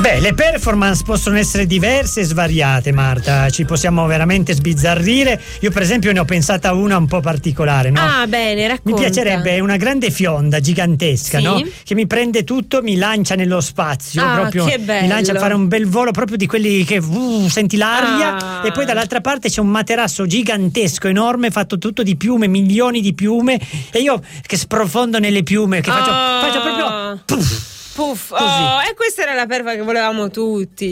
Beh, le performance possono essere diverse e svariate, Marta, ci possiamo veramente sbizzarrire. Io per esempio ne ho pensata una un po' particolare, no? Ah, bene, racconta. Mi piacerebbe una grande fionda gigantesca, Sì? no? Che mi prende tutto, mi lancia nello spazio, proprio che bello. mi lancia a fare un bel volo proprio di quelli che senti l'aria, e poi dall'altra parte c'è un materasso gigantesco, enorme, fatto tutto di piume, milioni di piume, e io che sprofondo nelle piume, che faccio proprio puff, così. e questa era la perfa che volevamo tutti.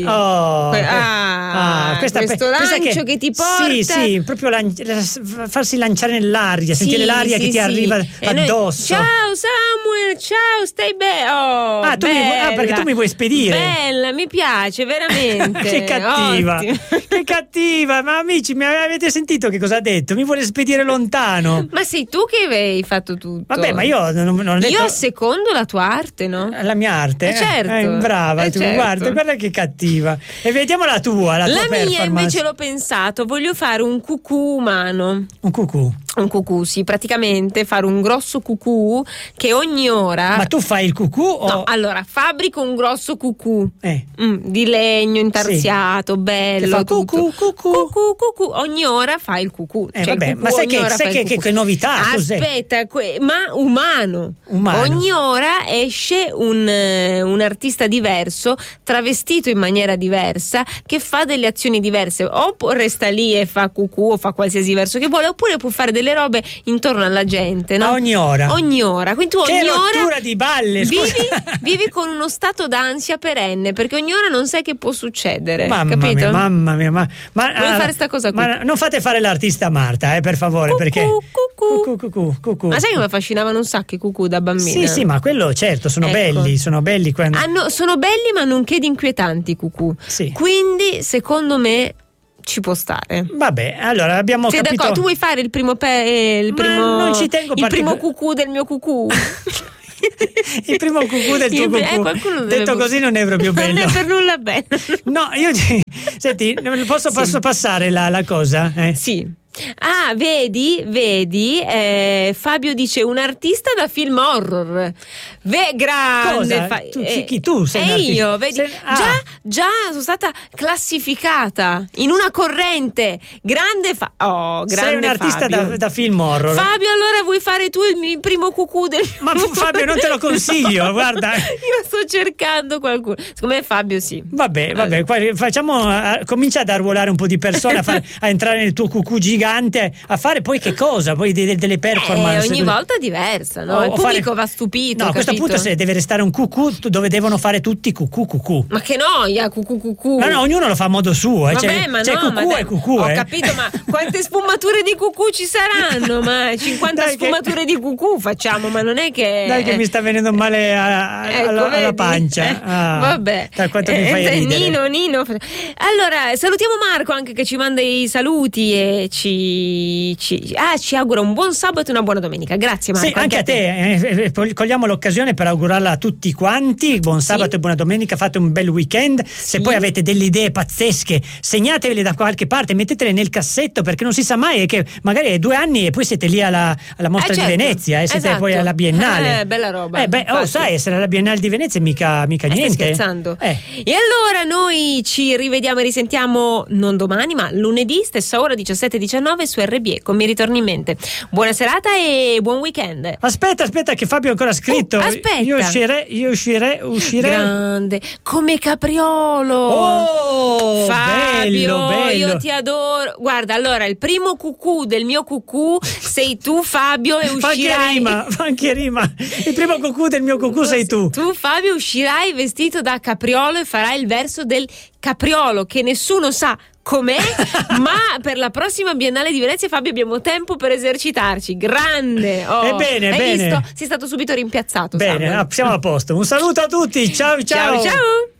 Questo lancio che ti porta. Sì, proprio farsi lanciare nell'aria, sentire l'aria che ti arriva addosso. Ciao Samuel, ciao, stai bene. Perché tu mi vuoi spedire. Bella, mi piace veramente. Che cattiva. Che cattiva. Ma amici, mi avete sentito che cosa ha detto? Mi vuole spedire lontano. Ma sei tu che avevi fatto tutto. Vabbè, ma io non ho detto. Io secondo la tua arte, no? La mia arte? Certo. Brava tu, certo. guarda che cattiva. E vediamo la tua La performance. mia invece l'ho pensato, voglio fare un cucù umano. Un cucù? Un cucù, sì, praticamente fare un grosso cucù che ogni ora. Ma tu fai il cucù o? No, allora fabbrico un grosso cucù di legno intarsiato, bello. Che fa cucù. Ogni ora fai il cucù. Vabbè, ma sai che novità? Aspetta, ma umano. Ogni ora esce un artista diverso, travestito in maniera diversa, che fa delle azioni diverse. O resta lì e fa cucù o fa qualsiasi verso che vuole, oppure può fare delle robe intorno alla gente, no? A ogni ora. Quindi tu ogni ora di balle, vivi con uno stato d'ansia perenne, perché ogni ora non sai che può succedere. Mamma mia, ma vuoi fare sta cosa qui? Ma non fate fare l'artista Marta, per favore, cucù, perché cucù. Ma sai che mi affascinavano un sacco i cucù da bambina? Sì, ma quello certo, sono belli quando... sono belli, ma nonché di inquietanti i cucù. Sì. Quindi secondo me ci può stare. Vabbè, allora abbiamo capito. Tu vuoi fare il primo non ci tengo il primo cucù del mio cucù? Il primo cucù del tuo cucù. Detto così non è proprio bello. Non è per nulla bello. No, senti, posso passare la cosa? Sì. Vedi, Fabio dice un artista da film horror. Grande. Tu sei un artista? Io, vedi, già sono stata classificata in una corrente. Grande grande. Sei un artista da film horror. Fabio, allora vuoi fare tu il primo cucù del... Ma Fabio, non te lo consiglio, guarda. Io sto cercando qualcuno. Secondo me Fabio sì. Vabbè, comincia ad arruolare un po' di persone a entrare nel tuo cucù gigante, a fare poi che cosa? Poi delle performance ogni volta diversa, no? Il pubblico va stupito. No, a questo punto deve restare un cucù dove devono fare tutti cucù. Ma che noia, cucù. No, ognuno lo fa a modo suo. Vabbè, cucù è cucù. Ho capito, ma quante sfumature di cucù ci saranno? Ma 50 sfumature di cucù facciamo, ma non è che... Dai che mi sta venendo male alla pancia. Vabbè. Da quanto mi fai ridere. Nino. Allora, salutiamo Marco anche, che ci manda i saluti e ci augura un buon sabato e una buona domenica. Grazie Marco. Sì, anche a te. Cogliamo l'occasione per augurarla a tutti quanti. Buon sabato e buona domenica, fate un bel weekend. Se poi avete delle idee pazzesche, segnatevele da qualche parte, mettetele nel cassetto, perché non si sa mai che magari è 2 anni e poi siete lì alla mostra di Venezia e siete poi alla Biennale. Bella roba. Sai, essere alla Biennale di Venezia mica niente. Stai scherzando. E allora noi ci rivediamo e risentiamo non domani, ma lunedì, stessa ora, 17:19 su RBE, con Mi ritorni in mente. Buona serata e buon weekend. Aspetta che Fabio ha ancora scritto. Aspetta. Io uscirei grande, come Capriolo. Oh, Fabio, bello. Io ti adoro. Guarda, allora il primo cucù del mio cucù sei tu, Fabio, e uscirai. Fa anche rima. Il primo cucù del mio cucù sei tu. Tu, Fabio, uscirai vestito da capriolo e farai il verso del capriolo che nessuno sa com'è, ma per la prossima Biennale di Venezia, Fabio, abbiamo tempo per esercitarci. Grande. Bene. Hai visto? Sei stato subito rimpiazzato. Bene, siamo a posto. Un saluto a tutti. Ciao. Ciao.